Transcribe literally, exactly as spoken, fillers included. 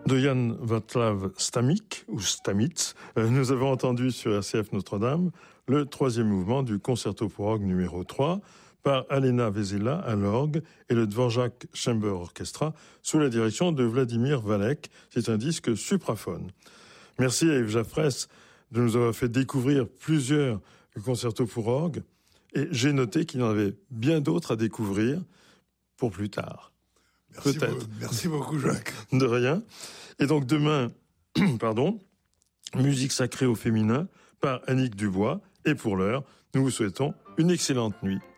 de Jan Václav Stamik, ou Stamitz, euh, nous avons entendu sur R C F Notre-Dame le troisième mouvement du concerto pour orgue numéro trois par Alena Vezela à l'orgue et le Dvorak Chamber Orchestra sous la direction de Vladimir Valek. C'est un disque supraphone. Merci à Yves Jaffresse de nous avoir fait découvrir plusieurs concertos pour orgue et j'ai noté qu'il y en avait bien d'autres à découvrir pour plus tard. Merci Peut-être. Beaucoup, merci beaucoup, Jacques. De rien. Et donc demain, pardon, musique sacrée au féminin par Annick Dubois. Et pour l'heure, nous vous souhaitons une excellente nuit.